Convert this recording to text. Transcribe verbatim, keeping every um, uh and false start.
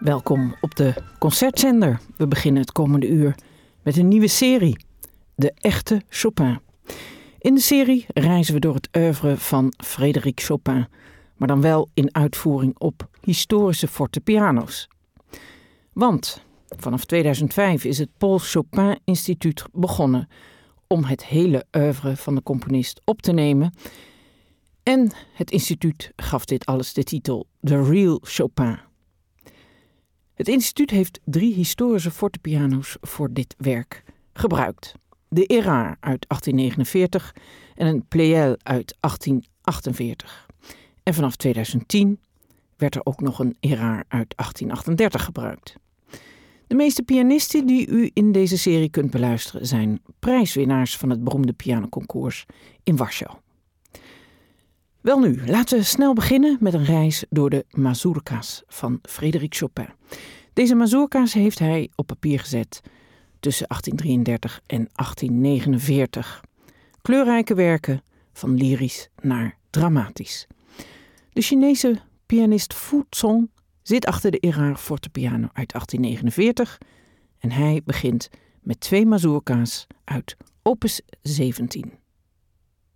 Welkom op de Concertzender. We beginnen het komende uur met een nieuwe serie, De Echte Chopin. In de serie reizen we door het oeuvre van Frédéric Chopin, maar dan wel in uitvoering op historische fortepiano's. Want vanaf tweeduizend vijf is het Paul Chopin Instituut begonnen om het hele oeuvre van de componist op te nemen. En het instituut gaf dit alles de titel The Real Chopin. Het instituut heeft drie historische fortepiano's voor dit werk gebruikt. De Erard uit achttien negenenveertig en een Pleyel uit achttien achtenveertig. En vanaf tweeduizend tien werd er ook nog een Erard uit achttien achtendertig gebruikt. De meeste pianisten die u in deze serie kunt beluisteren zijn prijswinnaars van het beroemde pianoconcours in Warschau. Welnu, laten we snel beginnen met een reis door de mazurka's van Frédéric Chopin. Deze mazurka's heeft hij op papier gezet tussen achttien drieëndertig en achttien negenenveertig. Kleurrijke werken van lyrisch naar dramatisch. De Chinese pianist Fu Zong zit achter de Erard fortepiano uit achttien negenenveertig en hij begint met twee mazurka's uit opus zeventien.